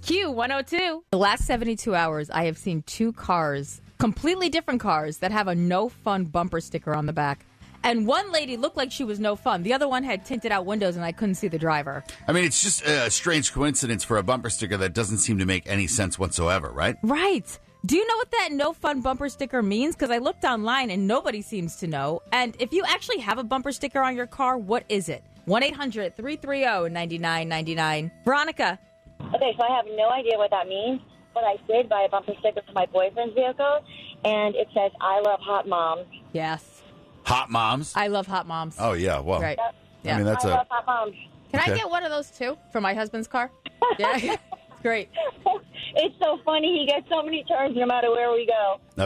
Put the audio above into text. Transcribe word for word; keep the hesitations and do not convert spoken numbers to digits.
Q one oh two. The last seventy-two hours, I have seen two cars, completely different cars, that have a no fun bumper sticker on the back. And one lady looked like she was no fun. The other one had tinted out windows, and I couldn't see the driver. I mean, it's just a strange coincidence for a bumper sticker that doesn't seem to make any sense whatsoever, right? Right. Do you know what that no fun bumper sticker means? Because I looked online, and nobody seems to know. And if you actually have a bumper sticker on your car, what is it? one eight hundred three three zero nine nine nine nine. Veronica. Okay, so I have no idea what that means, but I did buy a bumper sticker for my boyfriend's vehicle, and it says, I love hot moms. Yes. Hot moms? I love hot moms. Oh, yeah. Well, Right. I mean, that's I a... love hot moms. Can Okay. I get one of those, too, for my husband's car? Yeah. It's great. It's so funny. He gets so many turns no matter where we go.